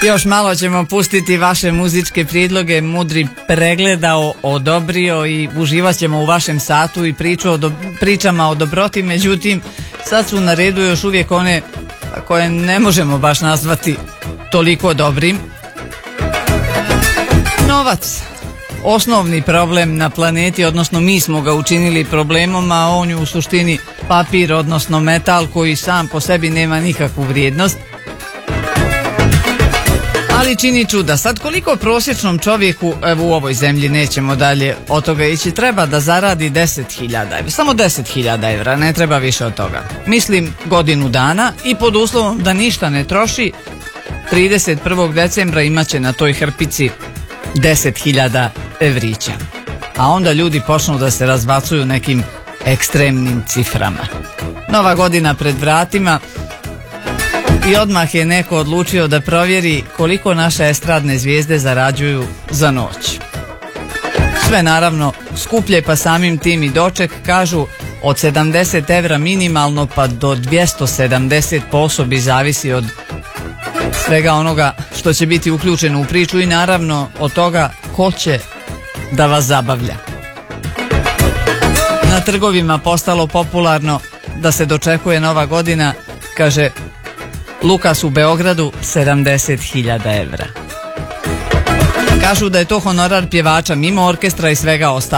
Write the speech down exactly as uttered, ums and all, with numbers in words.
Još malo ćemo pustiti vaše muzičke prijedloge. Mudri pregledao, odobrio i uživat ćemo u vašem satu i priču o do, pričama o dobroti. Međutim, sad su na redu još uvijek one koje ne možemo baš nazvati toliko dobrim. Novac. Osnovni problem na planeti, odnosno mi smo ga učinili problemom, a on je u suštini papir, odnosno metal koji sam po sebi nema nikakvu vrijednost. Ali čini čuda. Sad koliko prosječnom čovjeku, evo u ovoj zemlji, nećemo dalje od toga ići, treba da zaradi deset hiljada evra. Samo deset hiljada evra, ne treba više od toga. Mislim godinu dana i pod uslovom da ništa ne troši, trideset prvog decembra imat će na toj hrpici deset hiljada evrića. A onda ljudi počnu da se razbacuju nekim ekstremnim ciframa. Nova godina pred vratima i odmah je neko odlučio da provjeri koliko naše estradne zvijezde zarađuju za noć. Sve naravno skuplje, pa samim tim i doček, kažu od sedamdeset evra minimalno pa do dvjesto sedamdeset po osobi, zavisi od svega onoga što će biti uključeno u priču i naravno od toga ko će da vas zabavlja. Na trgovima postalo popularno da se dočekuje Nova godina, kaže Lukas u Beogradu, sedamdeset hiljada evra. Kažu da je to honorar pjevača mimo orkestra i svega ostalo.